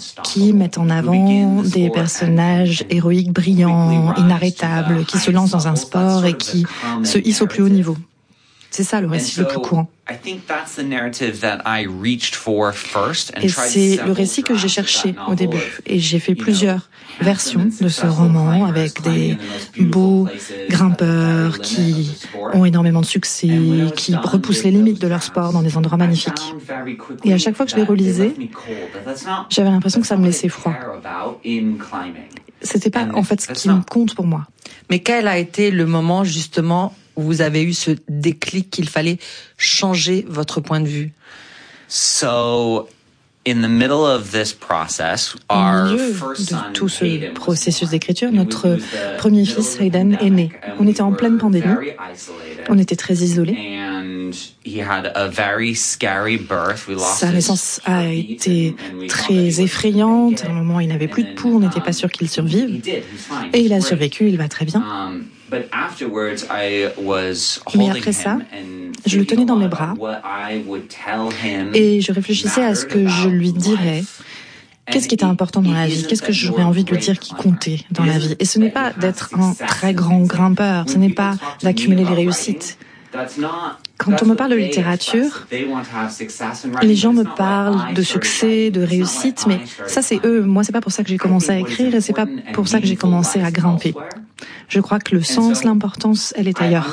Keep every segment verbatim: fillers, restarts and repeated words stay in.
qui mettent en avant des personnages héroïques brillants, inarrêtables, qui se lancent dans un sport et qui se hissent au plus haut niveau. C'est ça le récit le plus courant. Et c'est le récit que j'ai cherché au début. Et j'ai fait plusieurs versions de ce roman avec des beaux grimpeurs qui ont énormément de succès, qui repoussent les limites de leur sport dans des endroits magnifiques. Et à chaque fois que je les relisais, j'avais l'impression que ça me laissait froid. C'était pas en fait ce qui compte pour moi. Mais quel a été le moment justement où vous avez eu ce déclic qu'il fallait changer votre point de vue? So, in the middle of this process, our Au milieu de tout ce processus d'écriture, notre premier fils, Hayden, est né. On était en pleine pandémie. On était très isolés. Sa naissance a été très effrayante. À un moment, il n'avait plus de pouls. On n'était pas sûr qu'il survive. Et il a survécu. Il va très bien. Mais après ça, je le tenais dans mes bras et je réfléchissais à ce que je lui dirais. Qu'est-ce qui était important dans la vie? Qu'est-ce que j'aurais envie de lui dire qui comptait dans la vie? Et ce n'est pas d'être un très grand grimpeur, ce n'est pas d'accumuler les réussites. Quand on me parle de littérature, les gens me parlent de succès, de réussite, mais ça c'est eux. Moi, c'est pas pour ça que j'ai commencé à écrire et c'est pas pour ça que j'ai commencé à grimper. Je crois que le sens, l'importance, elle est ailleurs.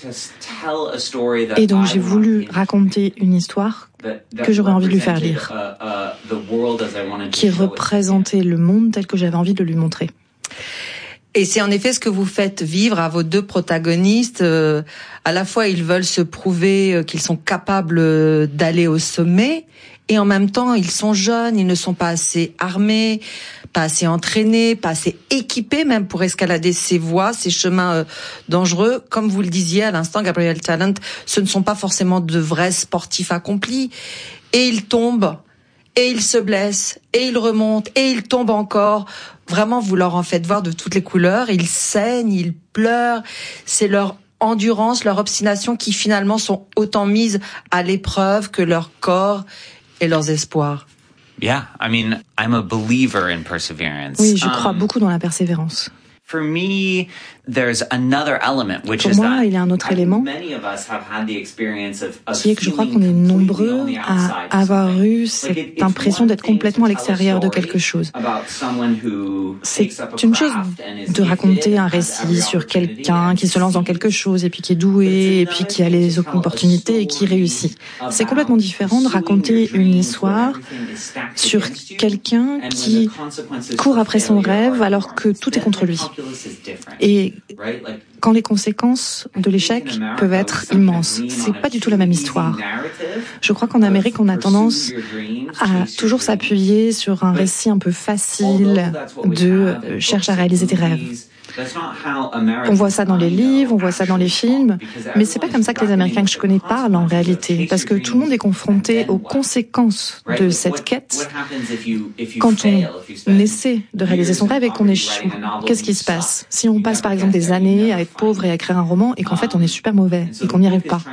Et donc j'ai voulu raconter une histoire que j'aurais envie de lui faire lire, qui représentait le monde tel que j'avais envie de lui montrer. Et c'est en effet ce que vous faites vivre à vos deux protagonistes. Euh, à la fois, ils veulent se prouver euh, qu'ils sont capables euh, d'aller au sommet, et en même temps, ils sont jeunes, ils ne sont pas assez armés, pas assez entraînés, pas assez équipés même pour escalader ces voies, ces chemins euh, dangereux. Comme vous le disiez à l'instant, Gabriel Talent, ce ne sont pas forcément de vrais sportifs accomplis. Et ils tombent, et ils se blessent, et ils remontent, et ils tombent encore. Vraiment, vous leur en faites voir de toutes les couleurs. Ils saignent, ils pleurent. C'est leur endurance, leur obstination qui finalement sont autant mises à l'épreuve que leur corps et leurs espoirs. Yeah, I mean, I'm a believer in perseverance. Oui, je crois um, beaucoup dans la persévérance. For me, there's another element, which Pour is moi, that il y a un autre élément qui est que je crois qu'on est nombreux à avoir eu cette impression d'être complètement à l'extérieur de quelque chose. C'est une chose de raconter un récit sur quelqu'un qui se lance dans quelque chose et puis qui est doué et puis qui a les opportunités et qui réussit. C'est complètement différent de raconter une histoire sur quelqu'un qui court après son rêve alors que tout est contre lui. Et quand les conséquences de l'échec peuvent être immenses, c'est pas du tout la même histoire. Je crois qu'en Amérique, on a tendance à toujours s'appuyer sur un récit un peu facile de « cherche à réaliser tes rêves ». On voit ça dans les livres, on voit ça dans les films, mais c'est pas comme ça que les Américains que je connais parlent en réalité, parce que tout le monde est confronté aux conséquences de cette quête. Quand on essaie de réaliser son rêve et qu'on échoue, qu'est-ce qui se passe? Si on passe par exemple des années à être pauvre et à écrire un roman et qu'en fait on est super mauvais et qu'on n'y arrive pas.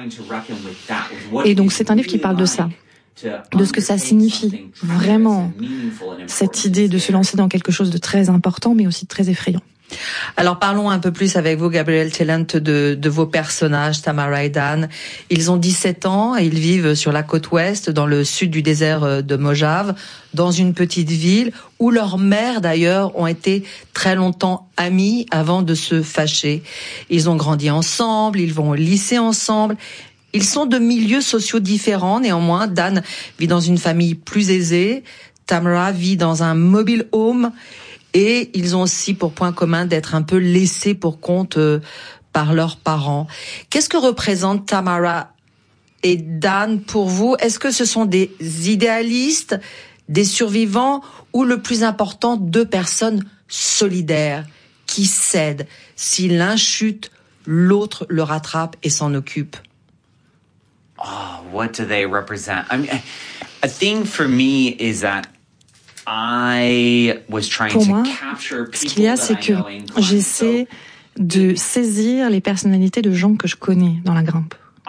Et donc c'est un livre qui parle de ça, de ce que ça signifie vraiment, cette idée de se lancer dans quelque chose de très important mais aussi de très effrayant. Alors parlons un peu plus avec vous, Gabriel Talent, de, de vos personnages, Tamara et Dan. Ils ont dix-sept ans et ils vivent sur la côte ouest, dans le sud du désert de Mojave, dans une petite ville où leurs mères d'ailleurs ont été très longtemps amies avant de se fâcher. Ils ont grandi ensemble, ils vont au lycée ensemble. Ils sont de milieux sociaux différents, néanmoins. Dan vit dans une famille plus aisée, Tamara vit dans un mobile home. Et ils ont aussi pour point commun d'être un peu laissés pour compte euh, par leurs parents. Qu'est-ce que représentent Tamara et Dan pour vous? Est-ce que ce sont des idéalistes, des survivants ou le plus important, deux personnes solidaires qui s'aident? Si l'un chute, l'autre le rattrape et s'en occupe. Oh, what do they represent? I mean, a thing for me is that Pour moi, ce qu'il y a, c'est que j'essaie de saisir les personnalités de gens que je connais dans la grimpe.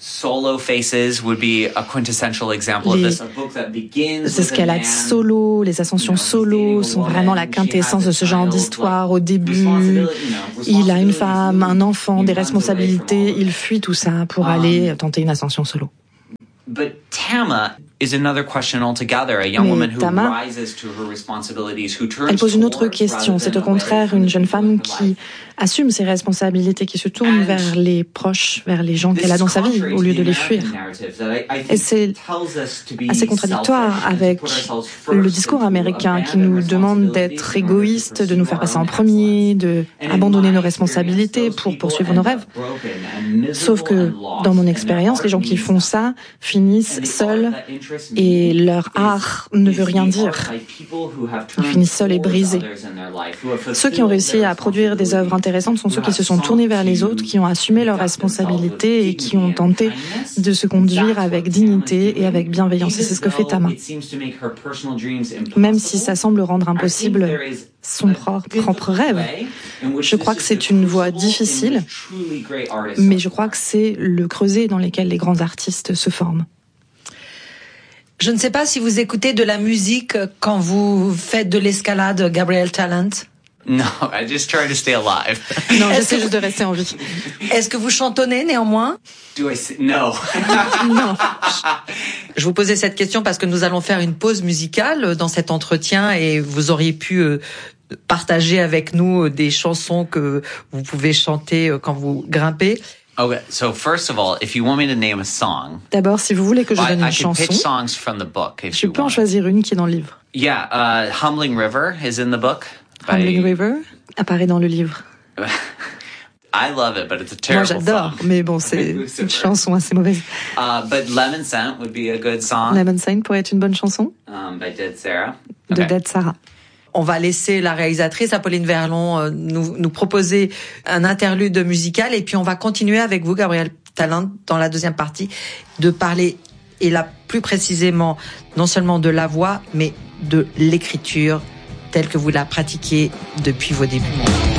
Solo Faces would be a quintessential example of this. A book that begins Les escalades solo, les ascensions solo sont vraiment la quintessence de ce genre d'histoire. Au début, il a une femme, un enfant, des responsabilités. Il fuit tout ça pour aller tenter une ascension solo. But Tama is another question altogether. A young woman who rises to her responsibilities, who turns. Elle pose une autre question. C'est au contraire une jeune femme qui assume ses responsabilités, qui se tourne vers les proches, vers les gens qu'elle a dans sa vie, au lieu de les fuir. Et c'est assez contradictoire avec le discours américain qui nous demande d'être égoïstes, de nous faire passer en premier, de abandonner nos responsabilités pour poursuivre nos rêves. Sauf que, dans mon expérience, les gens qui font ça finissent seuls et leur art ne veut rien dire. Ils finissent seuls et brisés. Ceux qui ont réussi à produire des œuvres intéressantes sont ceux qui se sont tournés vers les autres, qui ont assumé leurs responsabilités et qui ont tenté de se conduire avec dignité et avec bienveillance. Et c'est ce que fait Tama. Même si ça semble rendre impossible son propre rêve, je crois que c'est une voie difficile, mais je crois que c'est le creuset dans lequel les grands artistes se forment. Je ne sais pas si vous écoutez de la musique quand vous faites de l'escalade, Gabrielle Talent. No, I just try to stay alive. Non, j'essaie juste de rester en vie. Est-ce que vous chantonnez néanmoins? Do I say no? Non. Je vous posais cette question parce que nous allons faire une pause musicale dans cet entretien et vous auriez pu partager avec nous des chansons que vous pouvez chanter quand vous grimpez. Okay, so first of all, if you want me to name a song, d'abord, si vous voulez que je donne une I, I chanson, pitch songs from the book if je you peux en want. choisir une qui est dans le livre. Yeah, uh, Humbling River is in the book. Humbling River apparaît dans le livre. I love it, but it's a terrible Moi, j'adore, song. mais bon, c'est une chanson assez mauvaise. Uh, but Lemon Scent would be a good song. Lemon Scent pourrait être une bonne chanson. Um, by Dead Sarah. De Okay. Dead Sarah. On va laisser la réalisatrice Apolline Verlon nous, nous proposer un interlude musical et puis on va continuer avec vous, Gabrielle Talent, dans la deuxième partie, de parler, et là plus précisément, non seulement de la voix, mais de l'écriture telle que vous la pratiquez depuis vos débuts.